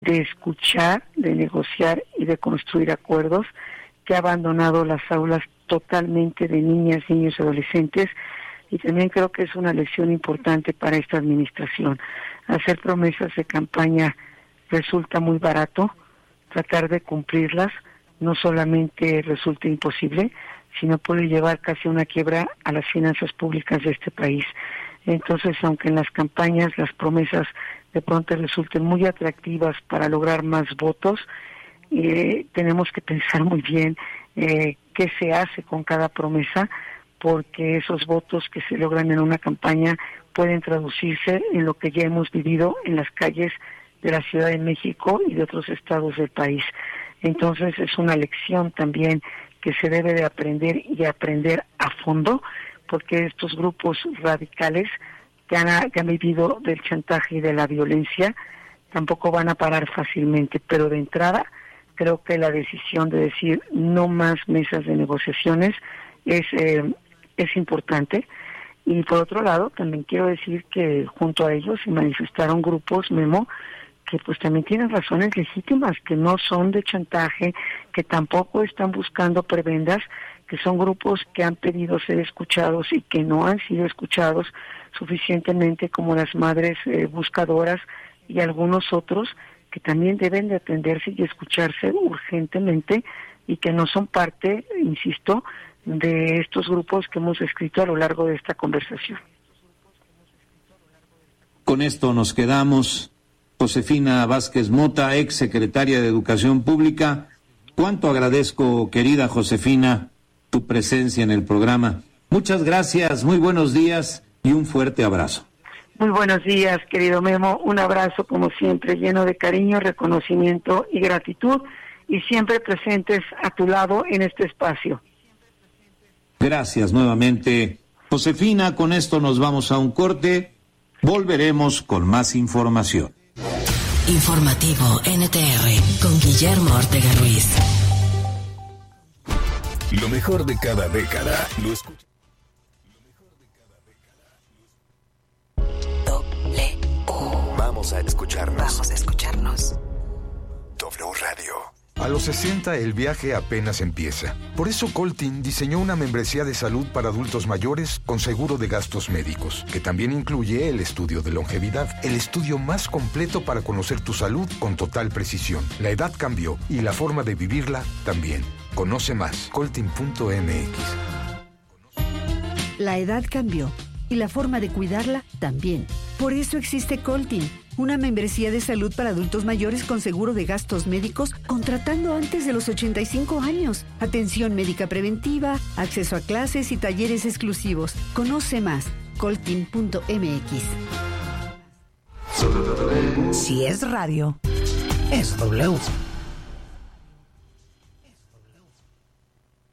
de escuchar, de negociar y de construir acuerdos, que ha abandonado las aulas totalmente de niñas, niños y adolescentes, y también creo que es una lección importante para esta administración. Hacer promesas de campaña resulta muy barato, tratar de cumplirlas no solamente resulta imposible, sino puede llevar casi una quiebra a las finanzas públicas de este país. Entonces, aunque en las campañas las promesas de pronto resulten muy atractivas para lograr más votos, tenemos que pensar muy bien qué se hace con cada promesa, porque esos votos que se logran en una campaña pueden traducirse en lo que ya hemos vivido en las calles de la Ciudad de México y de otros estados del país. Entonces es una lección también que se debe de aprender y aprender a fondo, porque estos grupos radicales que han vivido del chantaje y de la violencia tampoco van a parar fácilmente, pero de entrada creo que la decisión de decir no más mesas de negociaciones es importante. Y por otro lado, también quiero decir que junto a ellos se manifestaron grupos, Memo, que pues también tienen razones legítimas, que no son de chantaje, que tampoco están buscando prebendas, que son grupos que han pedido ser escuchados y que no han sido escuchados suficientemente, como las madres buscadoras y algunos otros que también deben de atenderse y escucharse urgentemente, y que no son parte, insisto, de estos grupos que hemos escrito a lo largo de esta conversación. Con esto nos quedamos. Josefina Vázquez Mota, ex secretaria de Educación Pública. Cuánto agradezco, querida Josefina, tu presencia en el programa. Muchas gracias, muy buenos días y un fuerte abrazo. Muy buenos días, querido Memo. Un abrazo, como siempre, lleno de cariño, reconocimiento y gratitud, y siempre presentes a tu lado en este espacio. Gracias nuevamente, Josefina. Con esto nos vamos a un corte. Volveremos con más información. Informativo NTR con Guillermo Ortega Ruiz. Lo mejor de cada década lo escucha. Vamos a escucharnos. W Radio. A los 60 el viaje apenas empieza. Por eso Coltin diseñó una membresía de salud para adultos mayores con seguro de gastos médicos, que también incluye el estudio de longevidad, el estudio más completo para conocer tu salud con total precisión. La edad cambió y la forma de vivirla también. Conoce más, coltin.mx. La edad cambió y la forma de cuidarla también. Por eso existe Coltin, una membresía de salud para adultos mayores con seguro de gastos médicos, contratando antes de los 85 años. Atención médica preventiva, acceso a clases y talleres exclusivos. Conoce más, coltin.mx. Si es radio, es W.